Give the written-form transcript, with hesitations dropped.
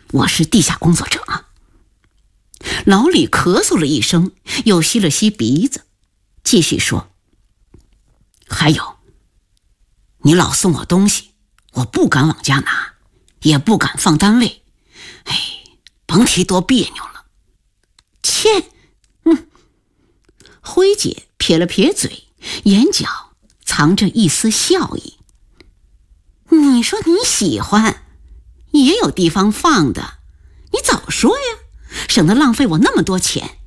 我是地下工作者啊。老李咳嗽了一声，又吸了吸鼻子，继续说：还有，你老送我东西，我不敢往家拿，也不敢放单位，甭提多别扭了。切，辉姐撇了撇嘴，眼角藏着一丝笑意。你说你喜欢，也有地方放的，你早说呀，省得浪费我那么多钱。